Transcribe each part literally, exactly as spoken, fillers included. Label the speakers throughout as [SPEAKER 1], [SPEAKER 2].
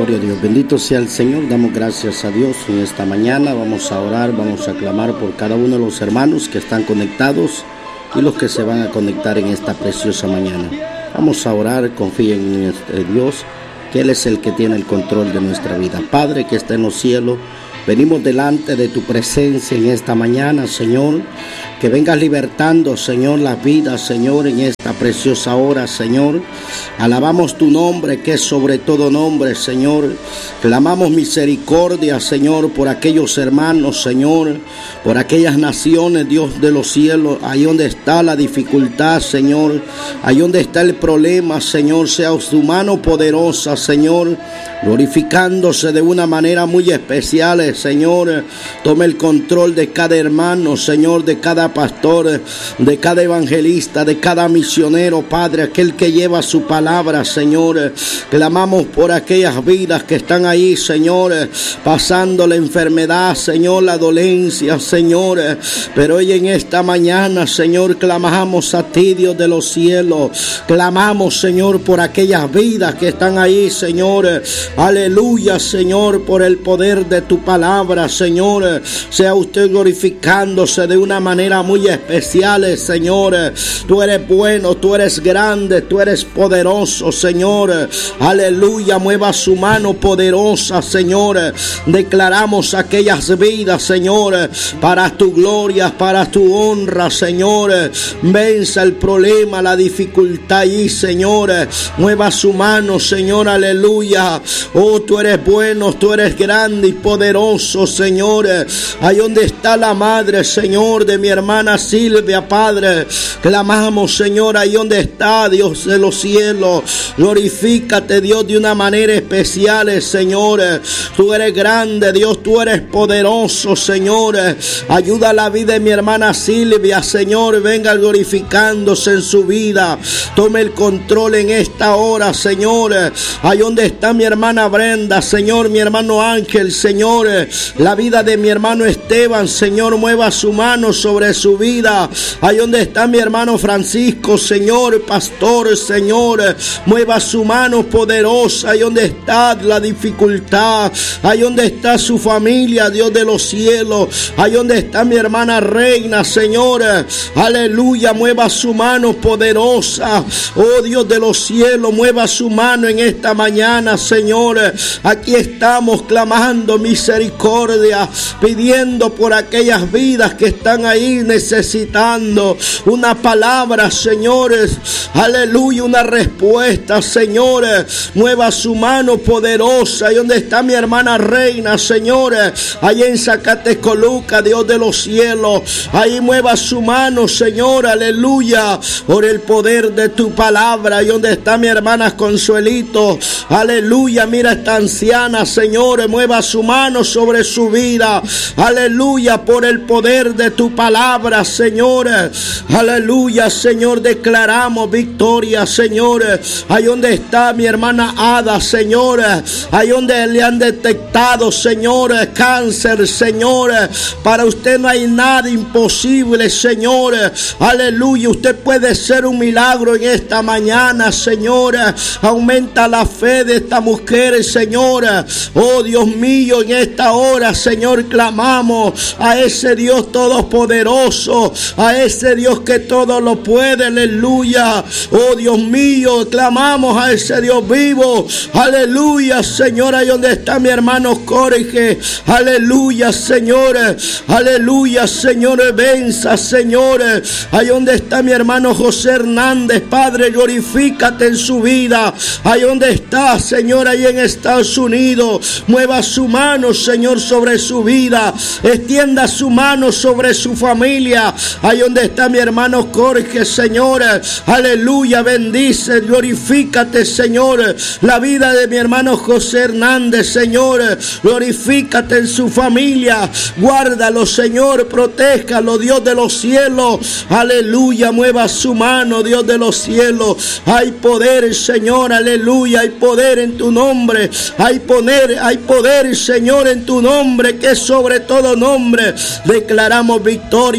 [SPEAKER 1] Gloria a Dios. Bendito sea el Señor. Damos gracias a Dios en esta mañana. Vamos a orar, vamos a clamar por cada uno de los hermanos que están conectados y los que se van a conectar en esta preciosa mañana. Vamos a orar, confíen en Dios, que Él es el que tiene el control de nuestra vida. Padre que está en los cielos, venimos delante de tu presencia en esta mañana, Señor. Que vengas libertando, Señor, las vidas, Señor, en esta preciosa hora, Señor. Alabamos tu nombre, que es sobre todo nombre, Señor. Clamamos misericordia, Señor, por aquellos hermanos, Señor, por aquellas naciones, Dios de los cielos, ahí donde está la dificultad, Señor, ahí donde está el problema, Señor, sea tu mano poderosa, Señor, glorificándose de una manera muy especial, Señor. Tome el control de cada hermano, Señor, de cada pastor, de cada evangelista, de cada misionero, Padre, aquel que lleva su palabra, Señor. Clamamos por aquellas vidas que están ahí, Señor, pasando la enfermedad, Señor, la dolencia, Señor. Pero hoy en esta mañana, Señor, clamamos a ti, Dios de los cielos. Clamamos, Señor, por aquellas vidas que están ahí, Señor. Aleluya, Señor, por el poder de tu palabra, Señor. Sea usted glorificándose de una manera muy especiales, Señor. Tú eres bueno, tú eres grande, tú eres poderoso, Señor. Aleluya, mueva su mano poderosa, Señor. Declaramos aquellas vidas, Señor, para tu gloria, para tu honra, Señor. Venza el problema, la dificultad ahí, Señor. Mueva su mano, Señor, aleluya. Oh, tú eres bueno, tú eres grande y poderoso, Señor. Ahí donde está la madre, Señor, de mi hermana Silvia, Padre, clamamos, Señor, ahí donde está, Dios de los cielos. Glorifícate, Dios, de una manera especial, Señor. Tú eres grande, Dios, tú eres poderoso, Señor. Ayuda a la vida de mi hermana Silvia, Señor. Venga glorificándose en su vida. Tome el control en esta hora, Señor. Ahí donde está mi hermana Brenda, Señor, mi hermano Ángel, Señor. La vida de mi hermano Esteban, Señor, mueva su mano sobre su vida. Ahí donde está mi hermano Francisco, Señor, pastor, Señor, mueva su mano poderosa. Ahí donde está la dificultad, ahí donde está su familia, Dios de los cielos, ahí donde está mi hermana Reina, Señor, aleluya, mueva su mano poderosa. Oh, Dios de los cielos, mueva su mano en esta mañana, Señor. Aquí estamos clamando misericordia, pidiendo por aquellas vidas que están ahí necesitando una palabra, señores, aleluya, una respuesta, señores. Mueva su mano poderosa. Ahí donde está mi hermana Reina, señores, ahí en Zacatecoluca, Dios de los cielos, ahí mueva su mano, Señor, aleluya, por el poder de tu palabra. Ahí donde está mi hermana Consuelito, aleluya, mira esta anciana, Señor, mueva su mano sobre su vida, aleluya, por el poder de tu palabra, Señor, aleluya, Señor, declaramos victoria, Señor. Ahí donde está mi hermana Ada, Señor, ahí donde le han detectado, Señor, cáncer, Señor, para usted no hay nada imposible, Señor, aleluya, usted puede ser un milagro en esta mañana, Señor. Aumenta la fe de esta mujer, Señor. Oh, Dios mío, en esta hora, Señor, clamamos a ese Dios todopoderoso, a ese Dios que todo lo puede, aleluya. Oh, Dios mío, clamamos a ese Dios vivo, aleluya, Señor. Ahí donde está mi hermano Jorge, aleluya, Señor, aleluya, Señor, venza, Señor. Ahí donde está mi hermano José Hernández, Padre, glorifícate en su vida. Ahí donde está, Señor, ahí en Estados Unidos, mueva su mano, Señor, sobre su vida, extienda su mano sobre su familia. Ahí donde está mi hermano Jorge, Señor, aleluya, bendice, glorifícate, Señor, la vida de mi hermano José Hernández, Señor, glorifícate en su familia, guárdalo, Señor, protéjalo, Dios de los cielos, aleluya, mueva su mano, Dios de los cielos. Hay poder, Señor, aleluya, hay poder en tu nombre, hay poder, hay poder, Señor, en tu nombre, que es sobre todo nombre. Declaramos victoria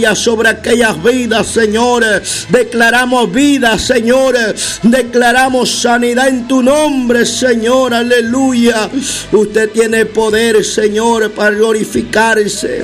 [SPEAKER 1] aleluya, sobre aquellas vidas, Señor. Declaramos vida, Señor. Declaramos sanidad en tu nombre, Señor, aleluya. Usted tiene poder, Señor, para glorificarse.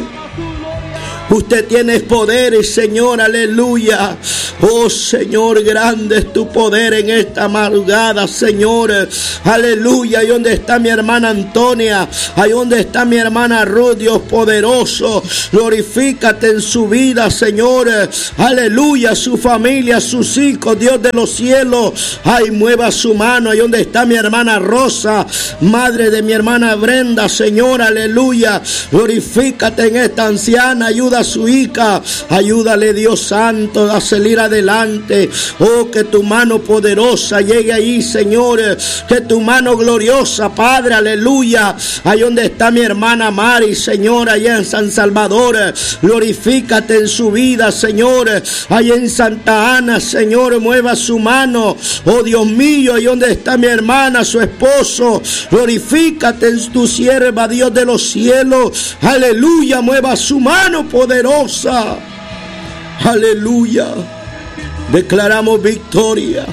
[SPEAKER 1] Usted tiene poder, Señor, aleluya. Oh, Señor, grande es tu poder en esta madrugada, Señor. Aleluya. Ahí donde está mi hermana Antonia, ahí donde está mi hermana Ruth, Dios poderoso. Glorifícate en su vida, Señor. Aleluya. Su familia, sus hijos, Dios de los cielos. Ay, mueva su mano. Ahí donde está mi hermana Rosa, madre de mi hermana Brenda, Señor, aleluya. Glorifícate en esta anciana. Ayuda a su hija, ayúdale, Dios santo, a salir adelante. Oh, que tu mano poderosa llegue ahí, Señor, que tu mano gloriosa, Padre, aleluya. Ahí donde está mi hermana Mari, Señor, allá en San Salvador, glorifícate en su vida, Señor. Ahí en Santa Ana, Señor, mueva su mano. Oh, Dios mío, ahí donde está mi hermana, su esposo, glorifícate en tu sierva, Dios de los cielos, aleluya. Mueva su mano poderosa. Poderosa, aleluya. Declaramos victoria,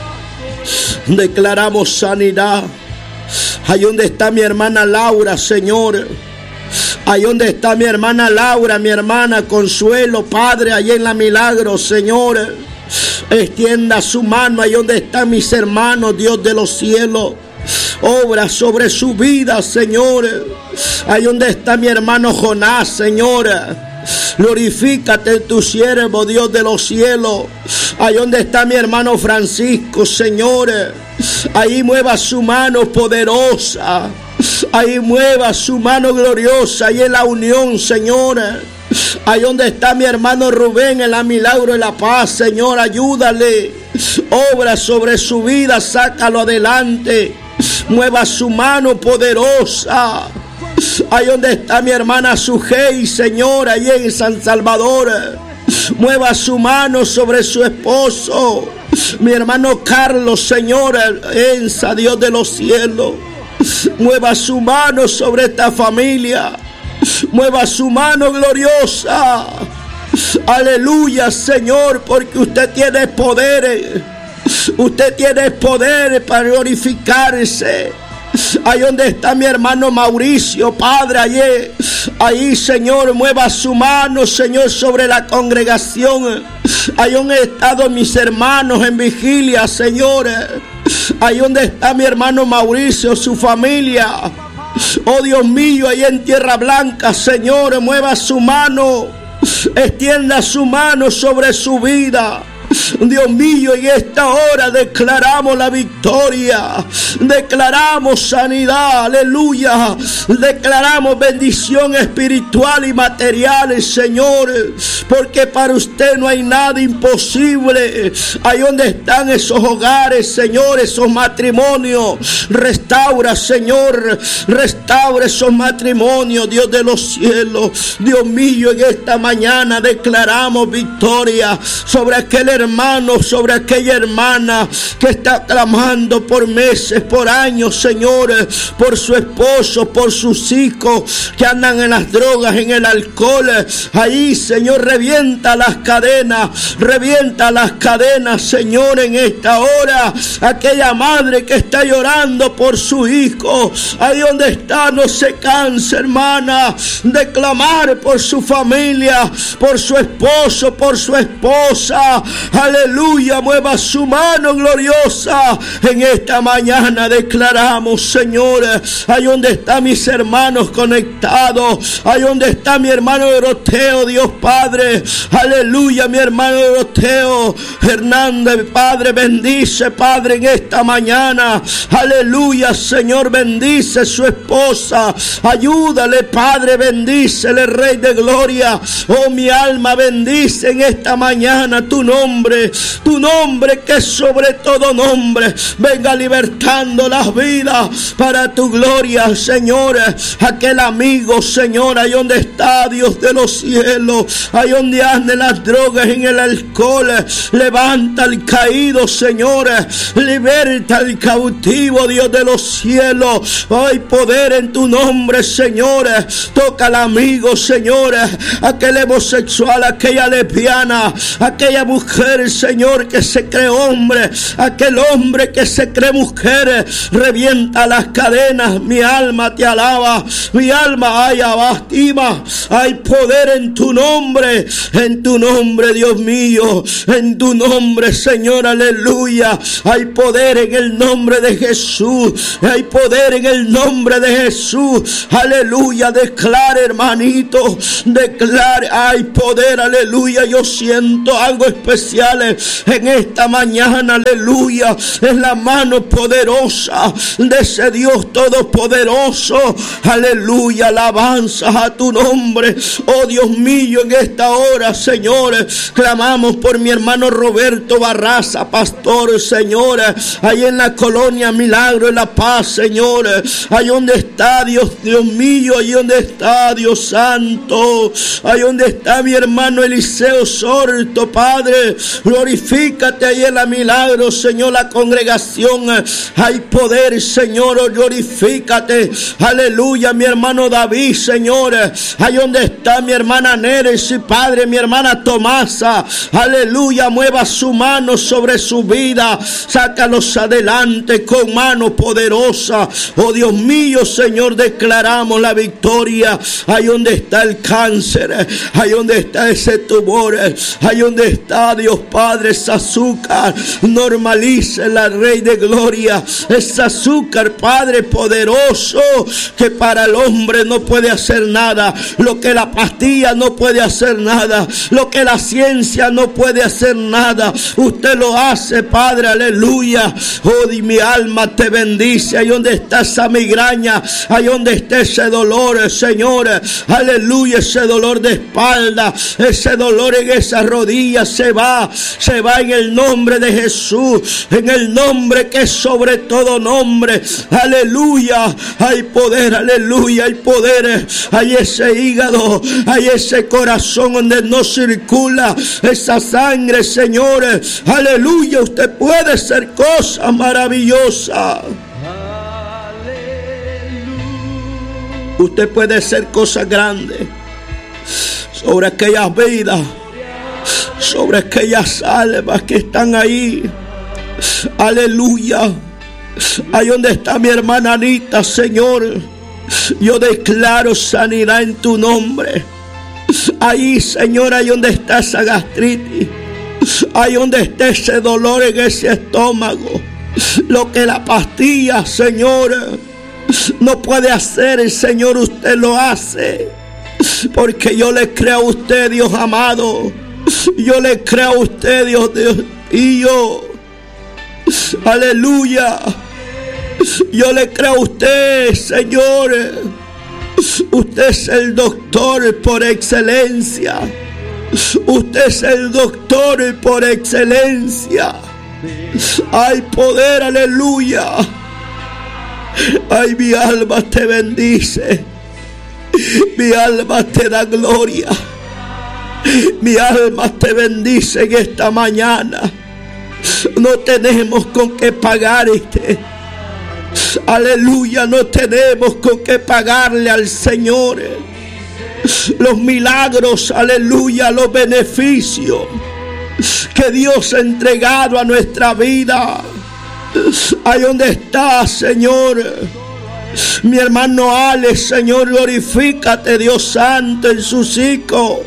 [SPEAKER 1] declaramos sanidad. Ahí donde está mi hermana Laura, Señor, ahí donde está mi hermana Laura, mi hermana Consuelo, Padre, ahí en la Milagro, Señor, extienda su mano. Ahí donde están mis hermanos, Dios de los cielos, obra sobre su vida, Señor. Ahí donde está mi hermano Jonás, Señor, glorifícate en tu siervo, Dios de los cielos. Ahí donde está mi hermano Francisco, Señor, ahí mueva su mano poderosa. Ahí mueva su mano gloriosa. Ahí en la unión, Señor. Ahí donde está mi hermano Rubén, en la Milagro de la Paz, Señor, ayúdale. Obra sobre su vida, sácalo adelante. Mueva su mano poderosa. Ahí donde está mi hermana Sujei, Señor, ahí en San Salvador, mueva su mano sobre su esposo. Mi hermano Carlos, Señor, en Dios de los cielos, mueva su mano sobre esta familia. Mueva su mano gloriosa. Aleluya, Señor, porque usted tiene poder. Usted tiene poder para glorificarse. Ahí donde está mi hermano Mauricio, Padre, allí, ahí, Señor, mueva su mano, Señor, sobre la congregación. Ahí donde están mis hermanos en vigilia, Señor. Ahí donde está mi hermano Mauricio, su familia. Oh, Dios mío, ahí en Tierra Blanca, Señor, mueva su mano. Extienda su mano sobre su vida. Dios mío, en esta hora declaramos la victoria, declaramos sanidad, aleluya, declaramos bendición espiritual y material, Señor, porque para usted no hay nada imposible. Ahí donde están esos hogares, Señor, esos matrimonios, restaura, Señor, restaura esos matrimonios, Dios de los cielos. Dios mío, en esta mañana declaramos victoria sobre aquel hermano, sobre aquella hermana que está clamando por meses, por años, Señor, por su esposo, por sus hijos que andan en las drogas, en el alcohol. Ahí, Señor, revienta las cadenas, revienta las cadenas, Señor, en esta hora. Aquella madre que está llorando por su hijo, ahí donde está, no se canse, hermana, de clamar por su familia, por su esposo, por su esposa. Aleluya, mueva su mano gloriosa. En esta mañana declaramos, Señor, ahí donde están mis hermanos conectados, ahí donde está mi hermano Doroteo, Dios Padre, aleluya, mi hermano Doroteo Hernández, Padre, bendice, Padre, en esta mañana, aleluya, Señor, bendice su esposa, ayúdale, Padre, bendícele, Rey de Gloria. Oh, mi alma bendice en esta mañana tu nombre. nombre, tu nombre que es sobre todo nombre, venga libertando las vidas para tu gloria, Señor. Aquel amigo, Señor, ahí donde está, Dios de los cielos, ahí donde anda en las drogas, en el alcohol, levanta al caído, Señor, liberta al cautivo, Dios de los cielos. Hay poder en tu nombre, Señor. Toca al amigo, Señor, aquel homosexual, aquella lesbiana, aquella mujer, Señor, que se cree hombre, aquel hombre que se cree mujer, revienta las cadenas. Mi alma te alaba, mi alma hay abastima, hay poder en tu nombre, en tu nombre, Dios mío, en tu nombre, Señor, aleluya. Hay poder en el nombre de Jesús, hay poder en el nombre de Jesús, aleluya. Declare, hermanito, declare, hay poder, aleluya. Yo siento algo especial en esta mañana, aleluya. Es la mano poderosa de ese Dios todopoderoso, aleluya. Alabanzas a tu nombre, oh Dios mío. En esta hora, Señor, clamamos por mi hermano Roberto Barraza, pastor, Señor, ahí en la colonia Milagro, en La Paz, Señor, ahí donde está, Dios, Dios mío, ahí donde está, Dios santo, ahí donde está mi hermano Eliseo Sorto, Padre, glorifícate ahí en la Milagro, Señor, la congregación, hay poder, Señor, glorifícate, aleluya. Mi hermano David, Señor, ahí donde está mi hermana Neres, y Padre, mi hermana Tomasa, aleluya, mueva su mano sobre su vida, sácalos adelante con mano poderosa, oh Dios mío, Señor, declaramos la victoria, ahí donde está el cáncer, ahí donde está ese tumor, ahí donde está, Dios Padre, ese azúcar, normalice la Rey de Gloria, ese azúcar, Padre poderoso, que para el hombre no puede hacer nada, lo que la pastilla no puede hacer nada, lo que la ciencia no puede hacer nada, usted lo hace, Padre, aleluya. Oh, y mi alma te bendice, ahí donde está esa migraña, ahí donde está ese dolor, Señor, aleluya, ese dolor de espalda, ese dolor en esa rodilla, se va, se va en el nombre de Jesús, en el nombre que es sobre todo nombre, aleluya. Hay poder, aleluya, hay poder, hay ese hígado, hay ese corazón donde no circula esa sangre, Señor, aleluya. Usted puede hacer cosas maravillosas, usted puede hacer cosas grandes sobre aquellas vidas, sobre aquellas almas que están ahí, aleluya. Ahí donde está mi hermana Anita, Señor, yo declaro sanidad en tu nombre. Ahí, Señor, ahí donde está esa gastritis, ahí donde está ese dolor en ese estómago, lo que la pastilla, Señor, no puede hacer, el Señor, usted lo hace, porque yo le creo a usted, Dios amado, yo le creo a usted, Dios, Dios, y yo, aleluya, yo le creo a usted, Señor. Usted es el doctor por excelencia, usted es el doctor por excelencia. Hay poder, aleluya. Ay, mi alma te bendice, mi alma te da gloria, mi alma te bendice en esta mañana. No tenemos con qué pagar este, aleluya, no tenemos con qué pagarle al Señor los milagros, aleluya, los beneficios que Dios ha entregado a nuestra vida. Ahí donde está, Señor, mi hermano Alex, Señor, glorifícate, Dios santo, en sus hijos.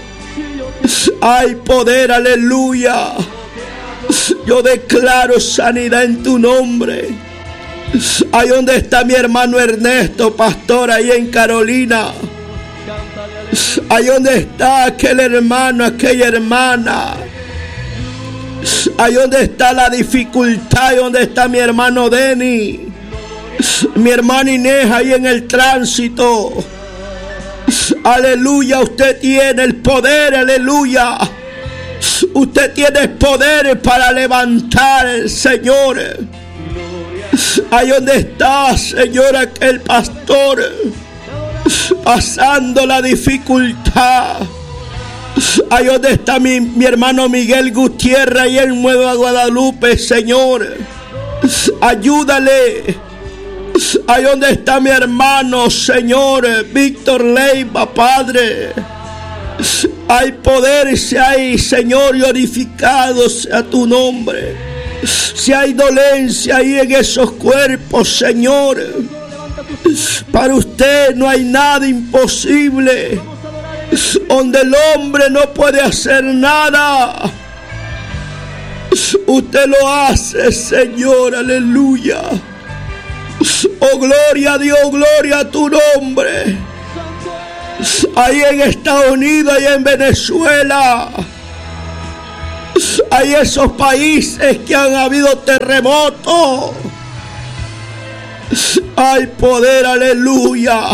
[SPEAKER 1] Hay poder, aleluya. Yo declaro sanidad en tu nombre. Ahí donde está mi hermano Ernesto, pastor, ahí en Carolina. Ahí donde está aquel hermano, aquella hermana. Ahí donde está la dificultad, ahí donde está mi hermano Denny, mi hermana Inés, ahí en el tránsito. Aleluya, usted tiene el poder, aleluya. Usted tiene poder para levantar, Señor. Ahí donde está, Señor, aquel pastor pasando la dificultad. Ahí donde está mi, mi hermano Miguel Gutiérrez y en Nueva Guadalupe, Señor. Ayúdale. Ahí donde está mi hermano, Señor, Víctor Leiva, Padre. Hay poder, si hay, Señor, glorificado sea tu nombre. Si hay dolencia ahí en esos cuerpos, Señor, para usted no hay nada imposible. Donde el hombre no puede hacer nada, usted lo hace, Señor, aleluya. Oh, gloria a Dios, gloria a tu nombre. Ahí en Estados Unidos, ahí en Venezuela, hay esos países que han habido terremotos. Hay poder, aleluya.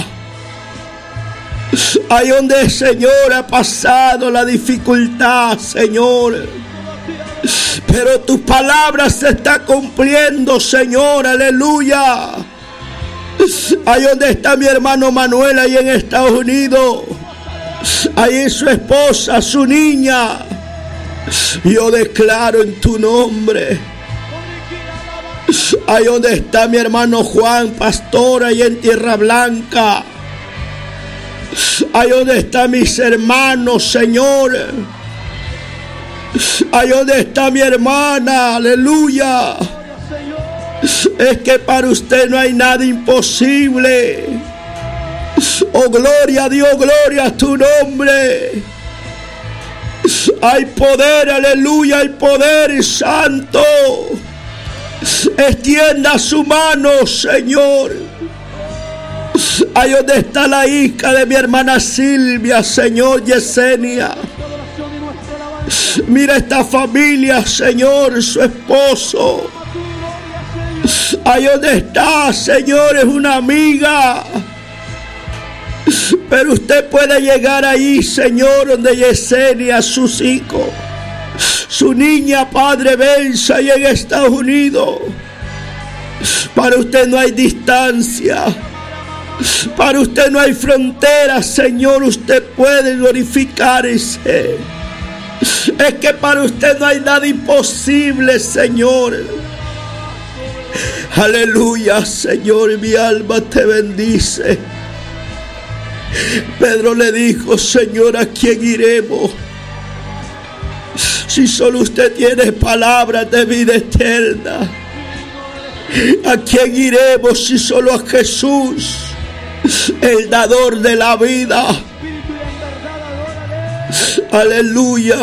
[SPEAKER 1] Ahí donde el Señor ha pasado la dificultad, Señor. Pero tu palabra se está cumpliendo, Señor, aleluya. Ahí donde está mi hermano Manuel, ahí en Estados Unidos. Ahí su esposa, su niña. Yo declaro en tu nombre. Ahí donde está mi hermano Juan, pastor, ahí en Tierra Blanca. Ahí donde están mis hermanos, Señor. Ahí donde está mi hermana, aleluya. Es que para usted no hay nada imposible. Oh, gloria a Dios, gloria a tu nombre. Hay poder, aleluya, hay poder santo. Extienda su mano, Señor. Ahí donde está la hija de mi hermana Silvia, Señor, Yesenia. Mira esta familia, Señor, su esposo. Ahí donde está, Señor, es una amiga. Pero usted puede llegar ahí, Señor, donde Yesenia, sus hijos, su niña, Padre, venza ahí en Estados Unidos. Para usted no hay distancia. Para usted no hay fronteras, Señor. Usted puede glorificarse. Es que para usted no hay nada imposible, Señor. Aleluya, Señor, mi alma te bendice. Pedro le dijo, Señor, ¿a quién iremos? Si solo usted tiene palabras de vida eterna. ¿A quién iremos si solo a Jesús, el dador de la vida? Aleluya.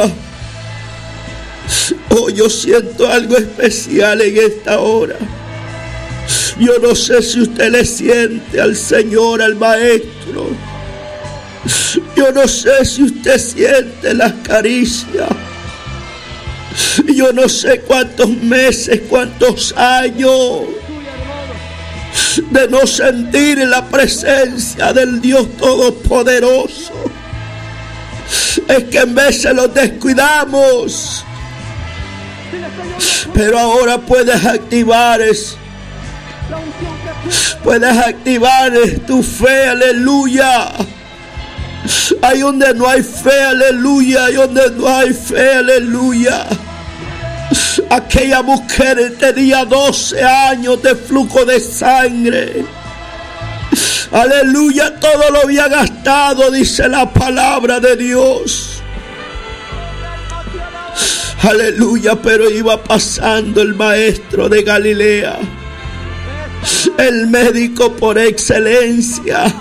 [SPEAKER 1] Oh, yo siento algo especial en esta hora. Yo no sé si usted le siente al Señor, al Maestro. Yo no sé si usted siente las caricias. Yo no sé cuántos meses, cuántos años de no sentir la presencia del Dios Todopoderoso. Es que en veces los descuidamos. Pero ahora puedes activar eso. Puedes activar tu fe, aleluya. Ahí donde no hay fe, aleluya. Ahí donde no hay fe, aleluya. Aquella mujer tenía doce años de flujo de sangre. Aleluya, todo lo había gastado, dice la palabra de Dios. Aleluya, pero iba pasando el maestro de Galilea, el médico por excelencia,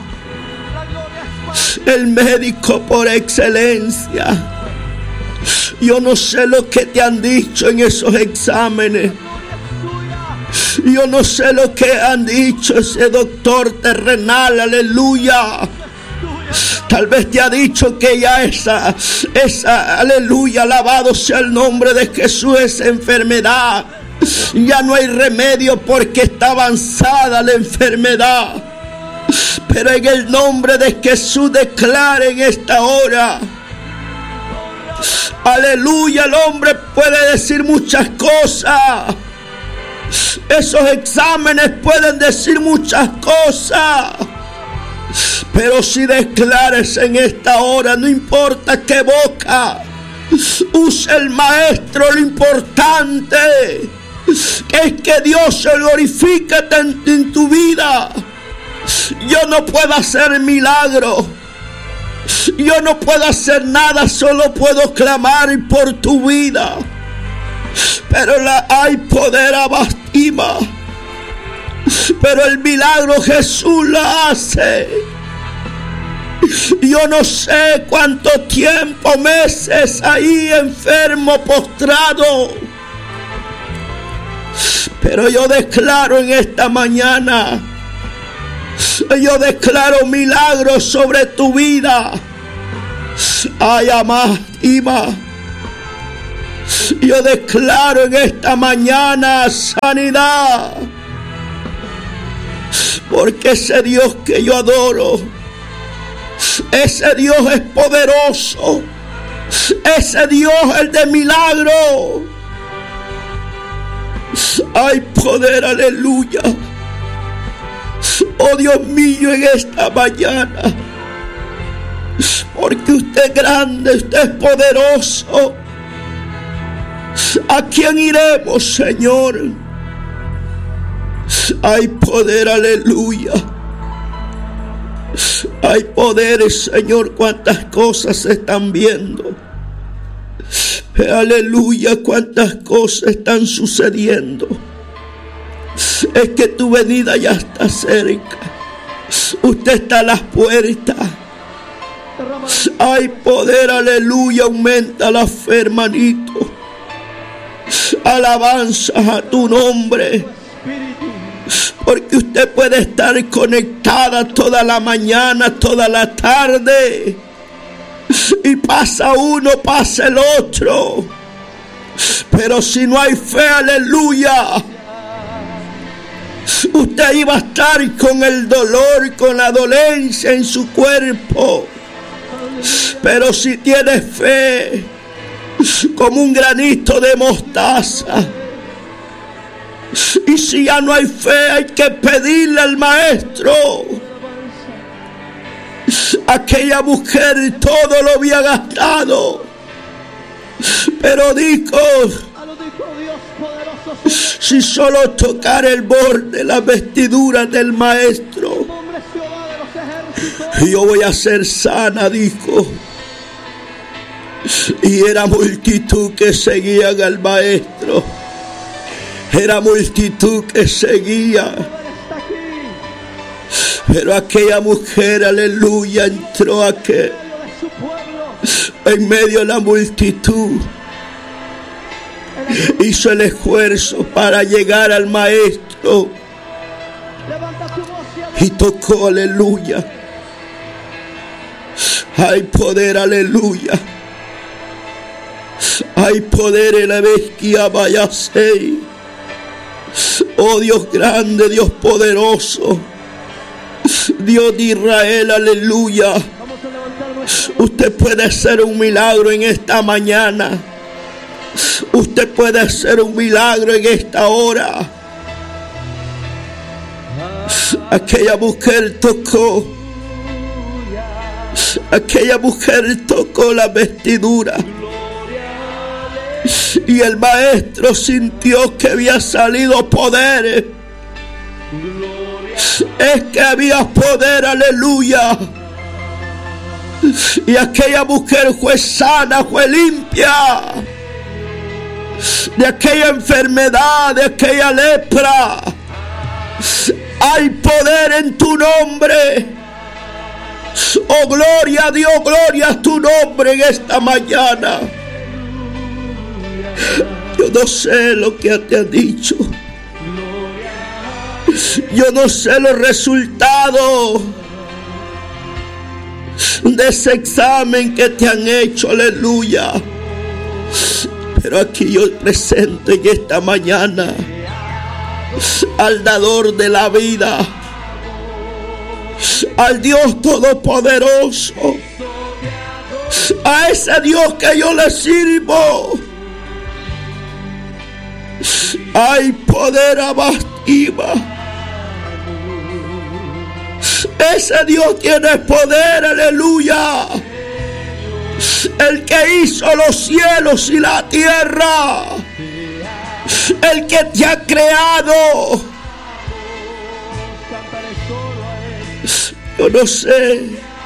[SPEAKER 1] el médico por excelencia. Yo no sé lo que te han dicho en esos exámenes. Yo no sé lo que han dicho ese doctor terrenal, aleluya. Tal vez te ha dicho que ya esa, esa, aleluya, alabado sea el nombre de Jesús, esa enfermedad. Ya no hay remedio porque está avanzada la enfermedad. Pero en el nombre de Jesús declara en esta hora Aleluya, el hombre puede decir muchas cosas. Esos exámenes pueden decir muchas cosas. Pero si declares en esta hora, no importa qué boca use el maestro, lo importante es que Dios se glorifique en, en tu vida. Yo no puedo hacer milagro, yo no puedo hacer nada, solo puedo clamar por tu vida. Pero la, hay poder abastima. Pero el milagro Jesús la hace. Yo no sé cuánto tiempo, meses ahí enfermo, postrado. Pero yo declaro en esta mañana, yo declaro milagros sobre tu vida. Ay, amá, Ima. Yo declaro en esta mañana sanidad. Porque ese Dios que yo adoro, ese Dios es poderoso. Ese Dios es el de milagro. Hay poder, aleluya. Oh Dios mío, en esta mañana. Porque usted es grande, usted es poderoso. ¿A quién iremos, Señor? Hay poder, aleluya. Hay poderes, Señor, cuántas cosas se están viendo. Aleluya, cuántas cosas están sucediendo. Es que tu venida ya está cerca. Usted está a las puertas. Hay poder, aleluya, aumenta la fe, hermanito. Alabanzas a tu nombre. Porque usted puede estar conectada toda la mañana, toda la tarde. Y pasa uno, pasa el otro. Pero si no hay fe, aleluya, usted iba a estar con el dolor, con la dolencia en su cuerpo. Pero si tiene fe, como un granito de mostaza. Y si ya no hay fe, hay que pedirle al maestro. Aquella mujer todo lo había gastado, pero dijo: si solo tocar el borde de las vestiduras del maestro, yo voy a ser sana, dijo. Y era multitud que seguían al maestro. Era multitud que seguía. Pero aquella mujer, aleluya, entró a que en medio de la multitud hizo el esfuerzo para llegar al maestro y tocó, aleluya. Hay poder, aleluya. Hay poder en la bestia, vaya sei. Oh Dios grande, Dios poderoso, Dios de Israel, aleluya. Usted puede hacer un milagro en esta mañana. Usted puede hacer un milagro en esta hora. Aquella mujer tocó. Aquella mujer tocó la vestidura. Y el maestro sintió que había salido poder. Es que había poder, aleluya. Y aquella mujer fue sana, fue limpia de aquella enfermedad, de aquella lepra. Hay poder en tu nombre. Oh, gloria a Dios, gloria a tu nombre en esta mañana. Yo no sé lo que te han dicho. Yo no sé los resultados de ese examen que te han hecho, aleluya. Pero aquí yo presento en esta mañana al dador de la vida, al Dios todopoderoso, a ese Dios que yo le sirvo, hay poder abastiba. Ese Dios tiene poder, aleluya. El que hizo los cielos y la tierra, el que te ha creado. Yo no sé,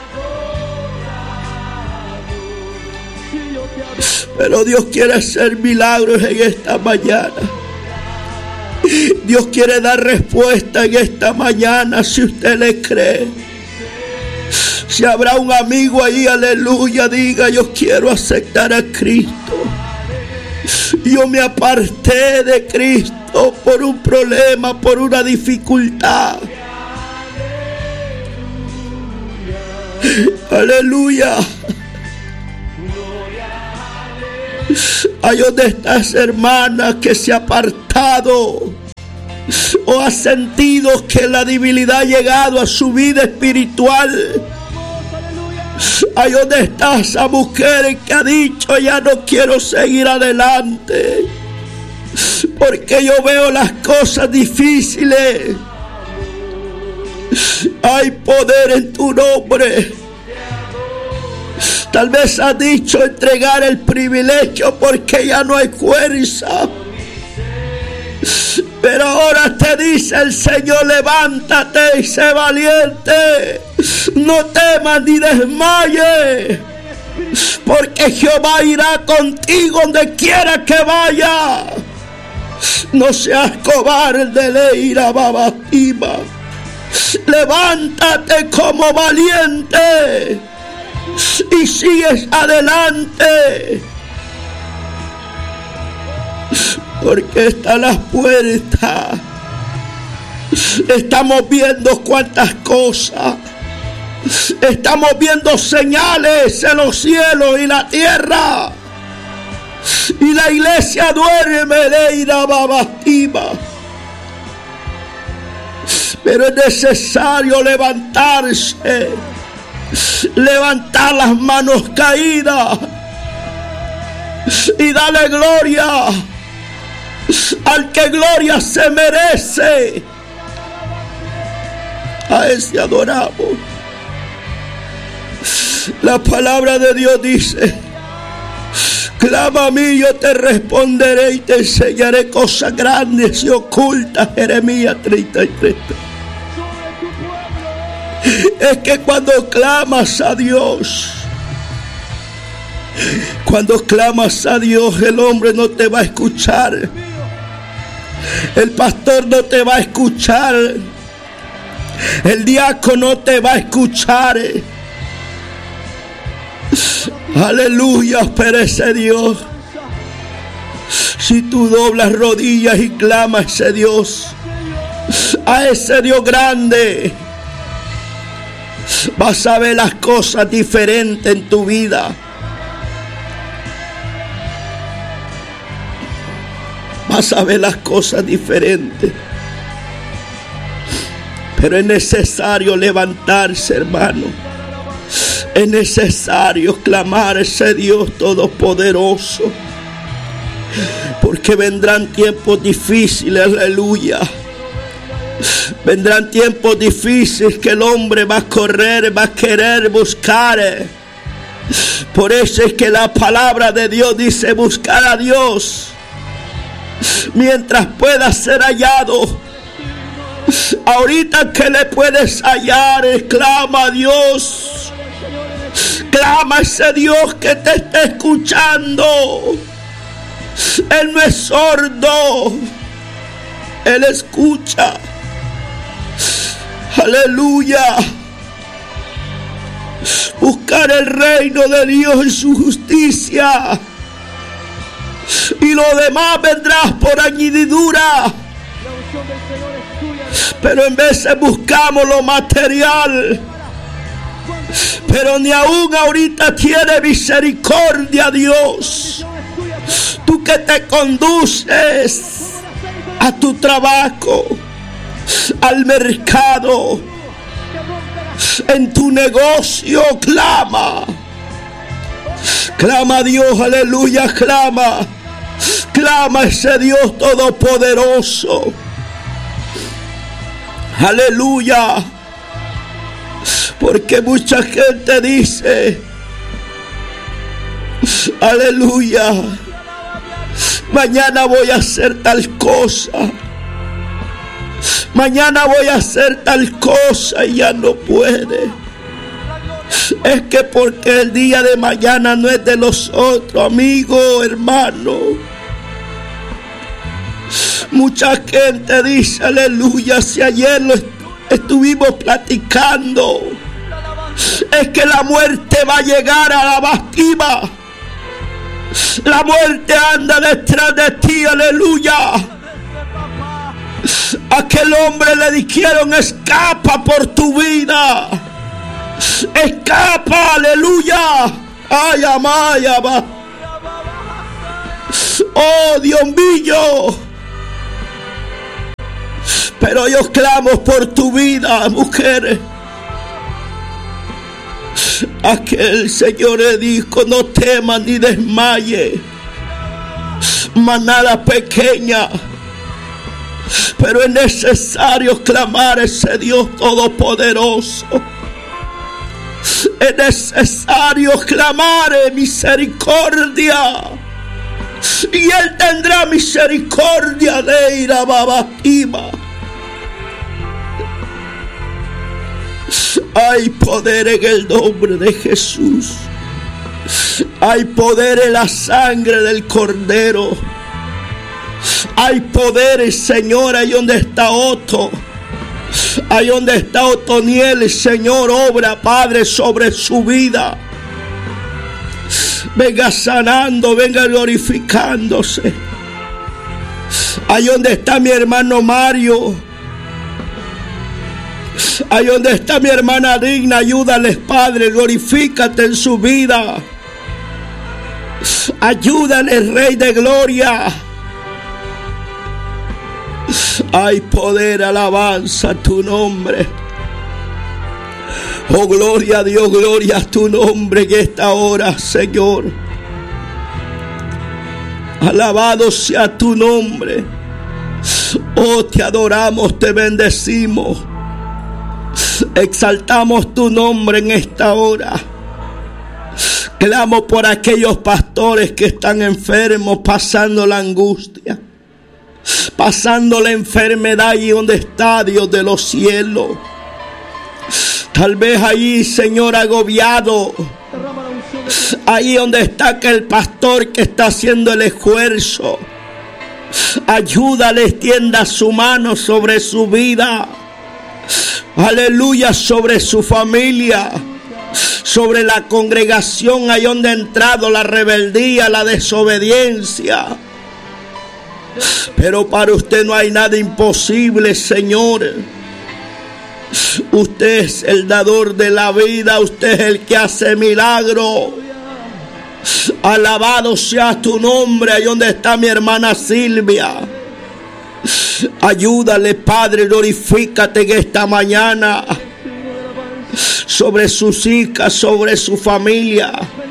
[SPEAKER 1] pero Dios quiere hacer milagros en esta mañana. Dios quiere dar respuesta en esta mañana, si usted le cree. Si habrá un amigo ahí, aleluya, diga: yo quiero aceptar a Cristo. Yo me aparté de Cristo por un problema, por una dificultad. Aleluya. Hay donde está esa hermana que se ha apartado o ha sentido que la debilidad ha llegado a su vida espiritual. Hay donde está esa mujer que ha dicho: ya no quiero seguir adelante porque yo veo las cosas difíciles. Hay poder en tu nombre. Tal vez has dicho entregar el privilegio porque ya no hay fuerza. Pero ahora te dice el Señor: levántate y sé valiente. No temas ni desmayes, porque Jehová irá contigo donde quiera que vaya. No seas cobarde, Leira Babatima. Levántate como valiente y sigues adelante, porque están las puertas. Estamos viendo cuántas cosas. Estamos viendo señales en los cielos y la tierra. Y la iglesia duerme, Leira Babatima. Pero es necesario levantarse, levantar las manos caídas y darle gloria al que gloria se merece. A ese adoramos. La palabra de Dios dice: clama a mí, yo te responderé y te enseñaré cosas grandes y ocultas. Jeremías treinta y tres. Es que cuando clamas a Dios, cuando clamas a Dios, el hombre no te va a escuchar, el pastor no te va a escuchar, el diácono no te va a escuchar. Aleluya, pero ese Dios, si tú doblas rodillas y clamas a ese Dios, a ese Dios grande, vas a ver las cosas diferentes en tu vida. Vas a ver las cosas diferentes. Pero es necesario levantarse, hermano. Es necesario clamar a ese Dios todopoderoso, porque vendrán tiempos difíciles, aleluya. Vendrán tiempos difíciles que el hombre va a correr, va a querer buscar. Por eso es que la palabra de Dios dice: buscar a Dios mientras pueda ser hallado. Ahorita que le puedes hallar, clama a Dios. Clama a ese Dios que te está escuchando. Él no es sordo, Él escucha. Aleluya. Buscar el reino de Dios y su justicia, y lo demás vendrá por añadidura. Pero en vez de buscamos lo material, pero ni aún ahorita tiene misericordia Dios. Tú que te conduces a tu trabajo, al mercado, en tu negocio, clama. Clama a Dios, aleluya, clama. Clama a ese Dios todopoderoso. Aleluya. Porque mucha gente dice, aleluya, mañana voy a hacer tal cosa. Mañana voy a hacer tal cosa y ya no puede. Es que porque el día de mañana no es de los otros, amigo, hermano. Mucha gente dice, aleluya, si ayer lo estuvimos platicando, es que la muerte va a llegar a la bastima. La muerte anda detrás de ti, aleluya. Aquel hombre le dijeron, escapa por tu vida. Escapa, aleluya. Ay, amaya, va. Oh, Dios mío. Pero yo clamo por tu vida, mujer. Aquel Señor le dijo, no temas ni desmaye, manada pequeña. Pero es necesario clamar a ese Dios todopoderoso. Es necesario clamar en misericordia. Y Él tendrá misericordia de Ira Babatima. Hay poder en el nombre de Jesús. Hay poder en la sangre del Cordero. Hay poder, Señor, ahí donde está Otto. Ahí donde está Otoniel, Señor, obra, Padre, sobre su vida. Venga sanando, venga glorificándose. Ahí donde está mi hermano Mario. Ahí donde está mi hermana Digna, ayúdales, Padre, glorifícate en su vida. Ayúdales, Rey de Gloria. Hay poder, alabanza a tu nombre. Oh, gloria a Dios, gloria a tu nombre en esta hora, Señor. Alabado sea tu nombre. Oh, te adoramos, te bendecimos. Exaltamos tu nombre en esta hora. Clamo por aquellos pastores que están enfermos, pasando la angustia, pasando la enfermedad allí donde está Dios de los cielos. Tal vez allí, Señor, agobiado. Ahí donde está aquel pastor que está haciendo el esfuerzo. Ayúdale, extienda su mano sobre su vida. Aleluya, sobre su familia. Sobre la congregación ahí donde ha entrado la rebeldía, la desobediencia. Pero para usted no hay nada imposible, Señor. Usted es el dador de la vida. Usted es el que hace milagros. Alabado sea tu nombre. Ahí donde está mi hermana Silvia. Ayúdale, Padre, glorifícate en esta mañana. Sobre sus hijas, sobre su familia.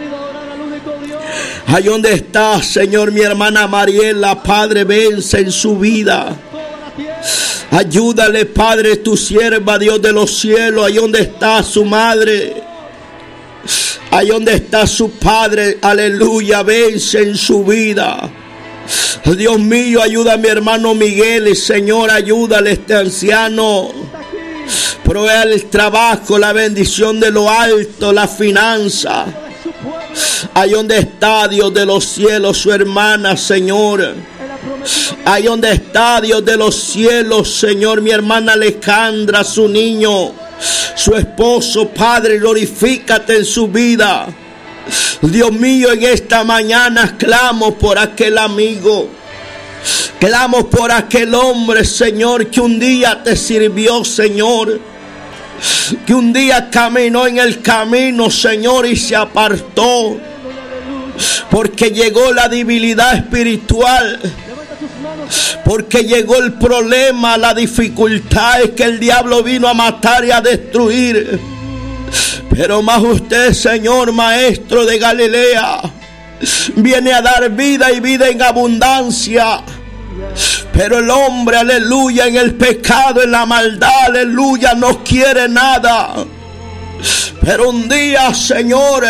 [SPEAKER 1] Ahí donde está, Señor, mi hermana Mariela, Padre, vence en su vida. Ayúdale, Padre, tu sierva, Dios de los cielos. Ahí donde está su madre. Ahí donde está su padre, aleluya, vence en su vida. Dios mío, ayuda a mi hermano Miguel, Señor, ayúdale a este anciano. Provee el trabajo, la bendición de lo alto, la finanza. Ahí donde está Dios de los cielos, su hermana, Señor. Ahí donde está Dios de los cielos, Señor, mi hermana Alejandra, su niño, su esposo, Padre, glorifícate en su vida. Dios mío, en esta mañana clamo por aquel amigo. Clamo por aquel hombre, Señor, que un día te sirvió, Señor. Que un día caminó en el camino, Señor, y se apartó. Porque llegó la debilidad espiritual. Porque llegó el problema, la dificultad, es que el diablo vino a matar y a destruir. Pero más usted, Señor, Maestro de Galilea, viene a dar vida y vida en abundancia. Pero el hombre, aleluya, en el pecado, en la maldad, aleluya, no quiere nada. Pero un día, Señor,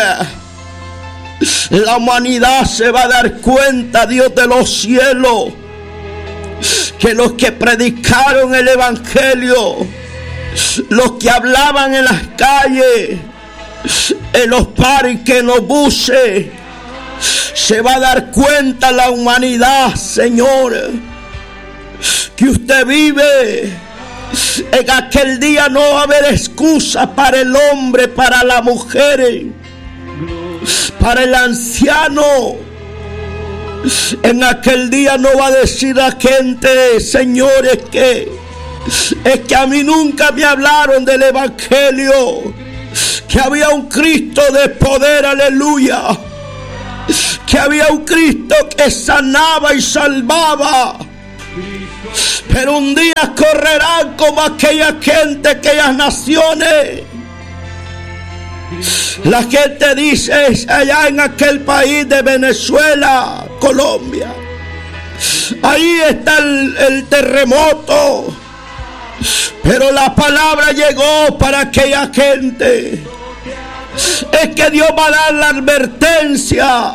[SPEAKER 1] la humanidad se va a dar cuenta, Dios de los cielos, que los que predicaron el evangelio, los que hablaban en las calles, en los parques, en los buses, se va a dar cuenta la humanidad, Señor, que usted vive. En aquel día no va a haber excusa para el hombre, para la mujer, para el anciano. En aquel día no va a decir la gente, señores, que es que a mí nunca me hablaron del evangelio, que había un Cristo de poder, aleluya, que había un Cristo que sanaba y salvaba. Pero un día correrán como aquella gente, aquellas naciones. La gente dice allá en aquel país de Venezuela, Colombia, ahí está el, el terremoto. Pero la palabra llegó para aquella gente. Es que Dios va a dar la advertencia.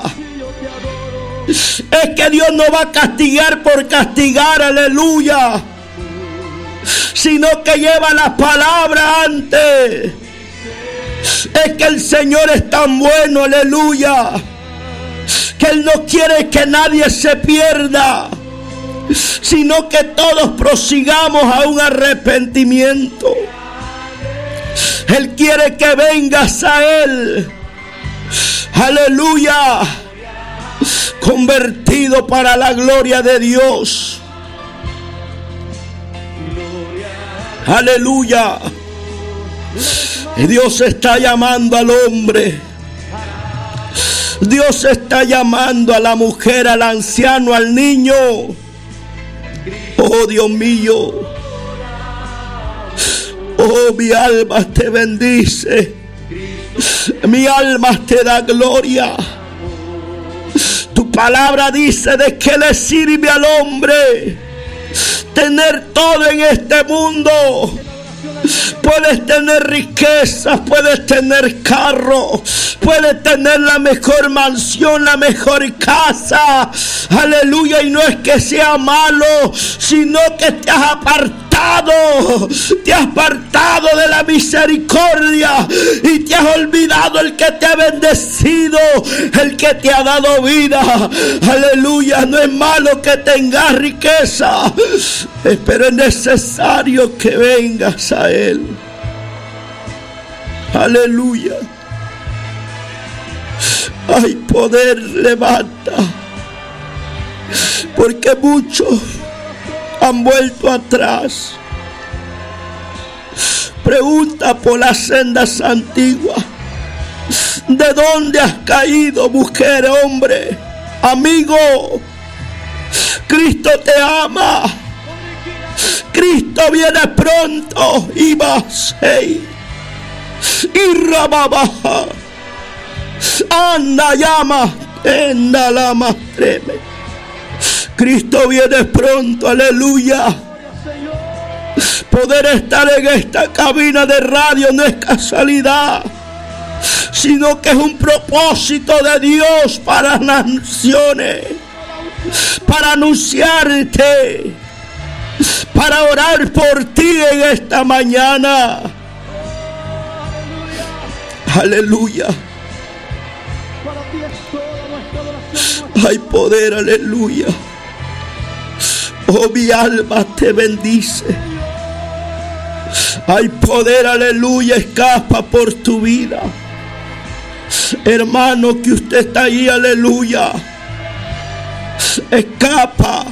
[SPEAKER 1] Es que Dios no va a castigar por castigar, aleluya, sino que lleva la palabra antes. Es que el Señor es tan bueno, aleluya, que Él no quiere que nadie se pierda, sino que todos prosigamos a un arrepentimiento. Él quiere que vengas a Él, aleluya, convertido para la gloria de Dios. Aleluya. Y Dios está llamando al hombre. Dios está llamando a la mujer, al anciano, al niño. Oh Dios mío. Oh, mi alma te bendice. Mi alma te da gloria. Tu palabra dice: ¿de qué le sirve al hombre tener todo en este mundo? Puedes tener riquezas, puedes tener carro, puedes tener la mejor mansión, la mejor casa, aleluya, y no es que sea malo, sino que te has apartado, te has apartado de la misericordia y te has olvidado el que te ha bendecido, el que te ha dado vida, aleluya. No es malo que tengas riqueza, pero es necesario que vengas a Él. Aleluya. Hay poder, levanta, porque muchos han vuelto atrás. Pregunta por las sendas antiguas. ¿De dónde has caído, mujer, hombre, amigo? Cristo te ama. Cristo viene pronto. Y vas, hey, y rababaja. Anda, llama, enda la más treme. Cristo viene pronto, aleluya. Poder estar en esta cabina de radio no es casualidad, sino que es un propósito de Dios para las naciones, para anunciarte, para orar por ti en esta mañana. Aleluya. Hay poder, aleluya. Oh, mi alma te bendice. Hay poder, aleluya, escapa por tu vida. Hermano, que usted está ahí, aleluya. Escapa.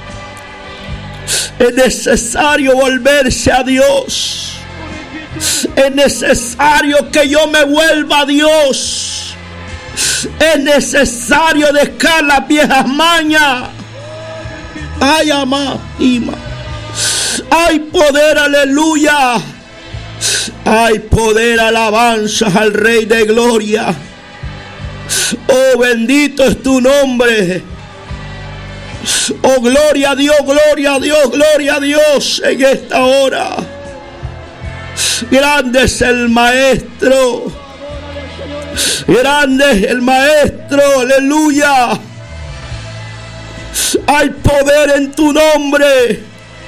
[SPEAKER 1] Es necesario volverse a Dios. Es necesario que yo me vuelva a Dios. Es necesario dejar las viejas mañas. Ay, amá, ima. Hay poder, aleluya. Hay poder, alabanzas al Rey de Gloria. Oh, bendito es tu nombre. Oh, gloria a Dios, gloria a Dios, gloria a Dios en esta hora. Grande es el Maestro. Grande es el Maestro, aleluya. Hay poder en tu nombre.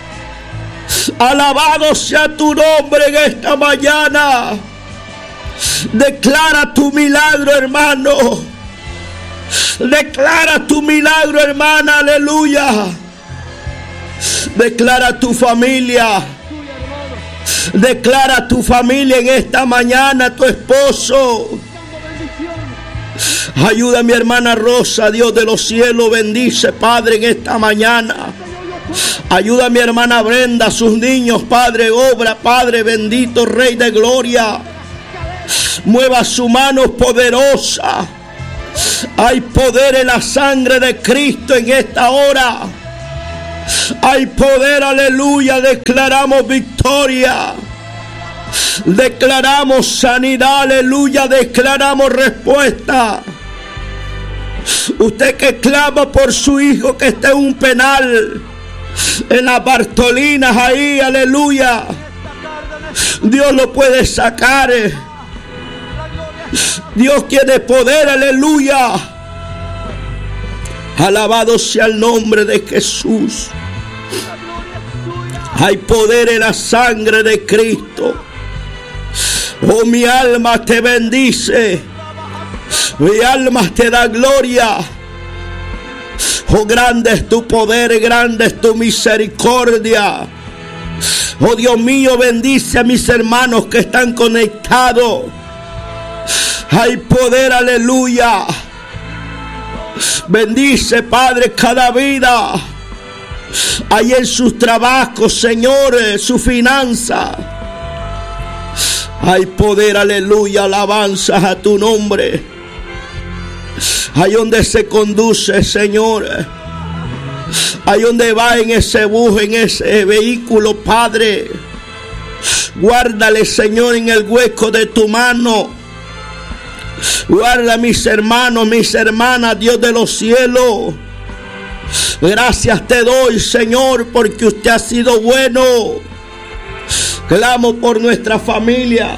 [SPEAKER 1] Alabado sea tu nombre en esta mañana. Declara tu milagro, hermano. Declara tu milagro, hermana, aleluya. Declara tu familia. Declara tu familia en esta mañana, tu esposo. Ayuda a mi hermana Rosa, Dios de los cielos, bendice, Padre, en esta mañana. Ayuda a mi hermana Brenda, a sus niños, Padre, obra, Padre, bendito, Rey de Gloria. Mueva su mano poderosa. Hay poder en la sangre de Cristo en esta hora. Hay poder, aleluya, declaramos victoria. Declaramos sanidad, aleluya, declaramos respuesta. Usted que clama por su hijo que está en un penal, en las Bartolinas ahí, aleluya, Dios lo puede sacar. Dios tiene poder, aleluya. Alabado sea el nombre de Jesús. Hay poder en la sangre de Cristo. Oh, mi alma te bendice. Mi alma te da gloria. Oh, grande es tu poder, grande es tu misericordia. Oh, Dios mío, bendice a mis hermanos que están conectados. Hay poder, aleluya. Bendice, Padre, cada vida. Hay en sus trabajos, Señor, su finanza. Hay poder, aleluya, alabanzas a tu nombre. Hay donde se conduce, Señor. Hay donde va en ese bus, en ese vehículo, Padre. Guárdale, Señor, en el hueco de tu mano. Guarda a mis hermanos, mis hermanas, Dios de los cielos. Gracias te doy, Señor, porque usted ha sido bueno. Clamo por nuestra familia.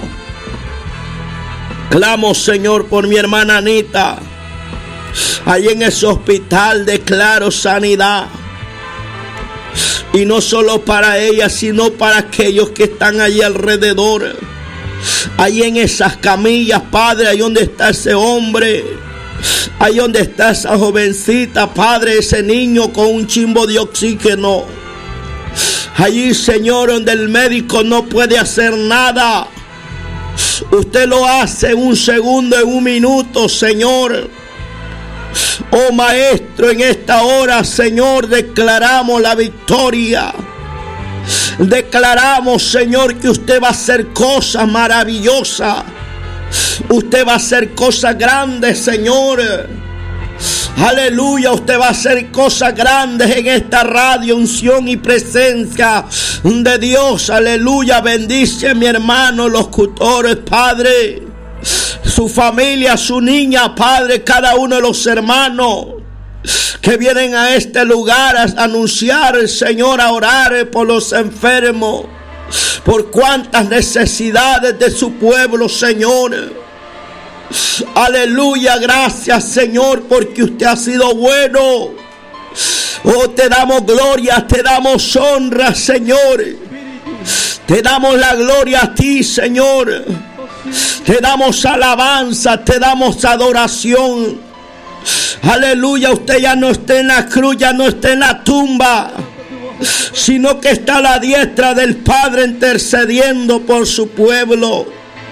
[SPEAKER 1] Clamo, Señor, por mi hermana Anita. Ahí en ese hospital declaro sanidad. Y no solo para ella, sino para aquellos que están allí alrededor. Ahí en esas camillas, Padre, ahí donde está ese hombre. Ahí donde está esa jovencita, Padre, ese niño con un chimbo de oxígeno. Allí, Señor, donde el médico no puede hacer nada. Usted lo hace en un segundo, en un minuto, Señor. Oh, Maestro, en esta hora, Señor, declaramos la victoria. Declaramos, Señor, que usted va a hacer cosas maravillosas. Usted va a hacer cosas grandes, Señor. Aleluya, usted va a hacer cosas grandes en esta radio, unción y presencia de Dios. Aleluya, bendice a mi hermano, los locutores, Padre. Su familia, su niña, Padre, cada uno de los hermanos que vienen a este lugar a anunciar, Señor, a orar por los enfermos, por cuantas necesidades de su pueblo, Señor. Aleluya, gracias, Señor, porque usted ha sido bueno. Oh, te damos gloria, te damos honra, Señor. Te damos la gloria a ti, Señor. Te damos alabanza, te damos adoración. Aleluya, usted ya no está en la cruz, ya no está en la tumba, sino que está a la diestra del Padre intercediendo por su pueblo.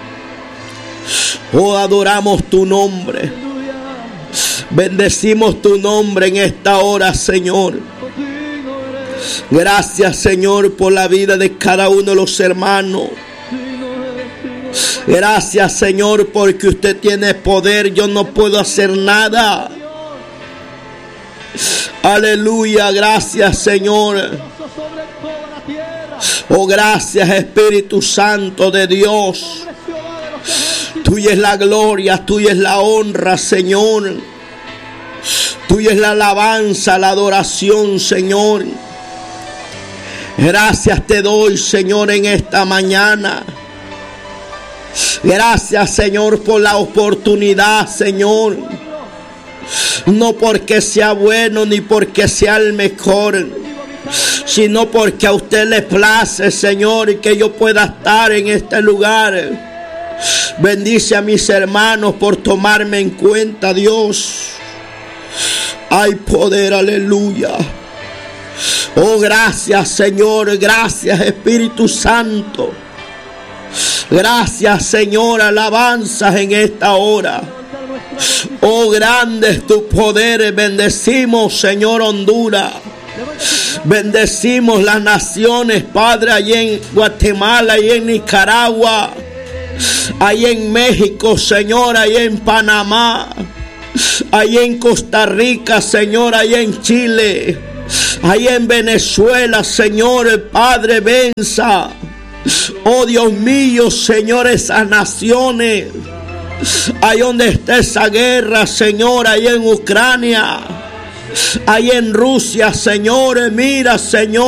[SPEAKER 1] Oh, adoramos tu nombre. Bendecimos tu nombre en esta hora, Señor. Gracias, Señor, por la vida de cada uno de los hermanos. Gracias, Señor, porque usted tiene poder. Yo no puedo hacer nada. Aleluya, gracias, Señor. Oh, gracias, Espíritu Santo de Dios. Tuya es la gloria, tuya es la honra, Señor. Tuya es la alabanza, la adoración, Señor. Gracias te doy, Señor, en esta mañana. Gracias, Señor, por la oportunidad, Señor. No porque sea bueno ni porque sea el mejor, sino porque a usted le place, Señor, que yo pueda estar en este lugar. Bendice a mis hermanos por tomarme en cuenta, Dios. Hay poder, aleluya. Oh, gracias, Señor. Gracias, Espíritu Santo. Gracias, Señor. Alabanzas en esta hora. Oh, grande es tu poder. Bendecimos, Señor, Honduras. Bendecimos las naciones, Padre, allí en Guatemala, allí en Nicaragua, allí en México, Señor, allí en Panamá, allí en Costa Rica, Señor, allí en Chile, allí en Venezuela, Señor, Padre, venza. Oh, Dios mío, Señor, esas naciones, ahí donde está esa guerra, Señor, allí en Ucrania, ahí en Rusia, Señor, mira, Señor.